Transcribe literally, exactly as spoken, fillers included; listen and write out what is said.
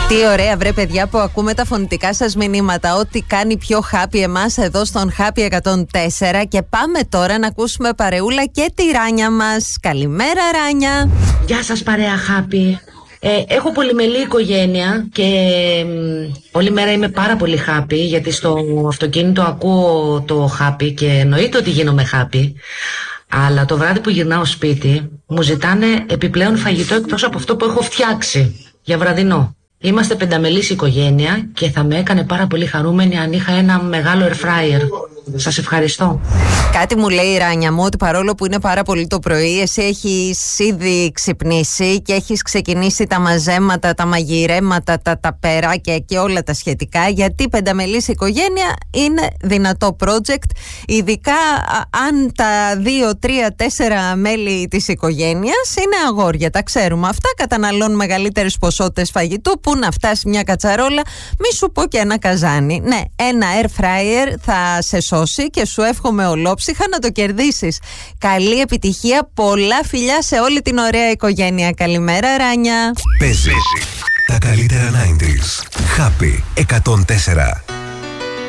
Τι ωραία βρε παιδιά που ακούμε τα φωνητικά σας μηνύματα. Ό,τι κάνει πιο happy εμάς εδώ στον Happy εκατόν τέσσερα. Και πάμε τώρα να ακούσουμε παρεούλα και τη Ράνια μας. Καλημέρα Ράνια. Γεια σας παρέα Happy. ε, Έχω πολυμελή οικογένεια και μ, όλη μέρα είμαι πάρα πολύ happy, γιατί στο αυτοκίνητο ακούω το happy και εννοείται ότι γίνομαι happy. Αλλά το βράδυ που γυρνάω σπίτι μου ζητάνε επιπλέον φαγητό εκτός από αυτό που έχω φτιάξει για βραδινό. Είμαστε πενταμελής οικογένεια και θα με έκανε πάρα πολύ χαρούμενη αν είχα ένα μεγάλο air fryer. Σας ευχαριστώ. Κάτι μου λέει η Ράνια μου ότι παρόλο που είναι πάρα πολύ το πρωί, εσύ έχεις ήδη ξυπνήσει και έχεις ξεκινήσει τα μαζέματα, τα μαγειρέματα, τα ταπεράκια και όλα τα σχετικά, γιατί πενταμελής οικογένεια είναι δυνατό project, ειδικά αν τα δύο, τρία, τέσσερα μέλη της οικογένειας είναι αγόρια, τα ξέρουμε αυτά, καταναλώνουν μεγαλύτερες ποσότητες φαγητού, που να φτάσει μια κατσαρόλα, μη σου πω και ένα καζάνι. Ναι, ένα air fryer θα σε σώσει και σου εύχομαι ολόψυχα να το κερδίσεις. Καλή επιτυχία, πολλά φιλιά σε όλη την ωραία οικογένεια. Καλημέρα Ράνια. Παίζει τα καλύτερα ενενήντα. Happy εκατόν τέσσερα.